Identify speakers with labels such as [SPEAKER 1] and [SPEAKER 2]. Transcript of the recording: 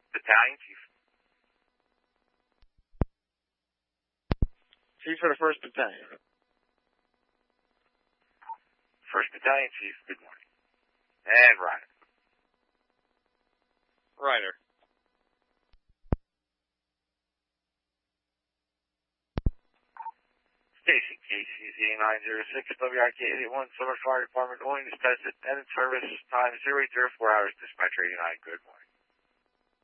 [SPEAKER 1] Battalion Chief.
[SPEAKER 2] Chief for the 1st Battalion.
[SPEAKER 1] 1st Battalion Chief, good morning. And Ryder.
[SPEAKER 2] Ryder.
[SPEAKER 1] Station KCZ 906, WRK 81, Silver Fire Department, going to dispatch attendant service, time 0804 hours, dispatch 89, good morning.